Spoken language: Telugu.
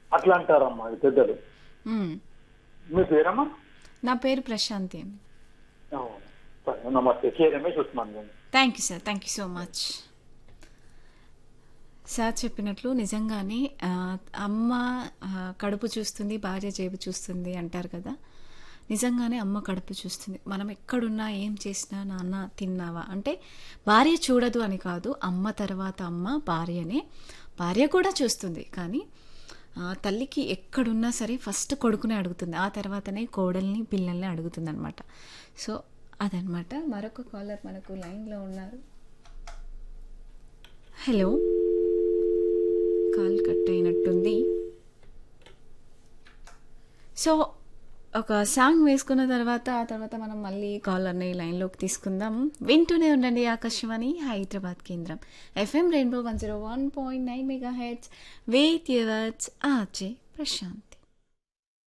అట్లా అంటారమ్మా ఈ పెద్దలు. మ్మ్. మీ పేరమ్మా? నా పేరు ప్రశాంతి అండి. అవును. సరే, నమస్తే. కే Ramesh Osman Ganj. Thank you sir, thank you so much. Sir చెప్పినట్లు నిజంగానే అమ్మ కడుపు చూస్తుంది, భార్య జేబు చూస్తుంది అంటారు కదా. నిజంగానే అమ్మ కడుపు చూస్తుంది. మనం ఎక్కడున్నా ఏం చేసినా నాన్న తిన్నావా అంటే భార్య చూడదు అని కాదు, అమ్మ తర్వాత అమ్మ భార్యనే. భార్య కూడా చూస్తుంది, కానీ తల్లికి ఎక్కడున్నా సరే ఫస్ట్ కొడుకునే అడుగుతుంది, ఆ తర్వాతనే కోడల్ని పిల్లల్ని అడుగుతుంది అనమాట. సో అదనమాట. మరొక కాలర్ మనకు లైన్లో ఉన్నారు. హలో, కాల్ కట్ అయినట్టుంది. సో ఒక సాంగ్ వేసుకున్న తర్వాత ఆ తర్వాత మనం మళ్ళీ కాలర్ని లైన్లోకి తీసుకుందాం. వింటూనే ఉండండి ఆకాశవాణి హైదరాబాద్ కేంద్రం FM rainbow 101.9 megahertz with yours RJ Prashanth.